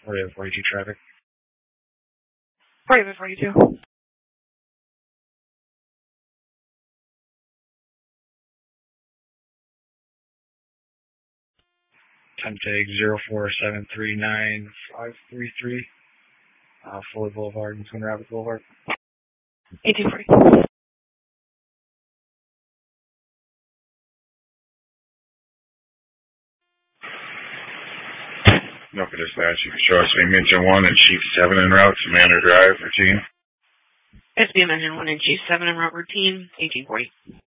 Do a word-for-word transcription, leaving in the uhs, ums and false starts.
forty-eight forty-two traffic. forty-eight forty-two. Time tag zero four seven three nine five three three. Uh, Fuller Boulevard and Twin Rapids Boulevard. eighteen forty. No, for dispatch, you can show us beam engine one and chief seven en route to Manor Drive routine. S B M engine one and chief seven en route routine, eighteen forty.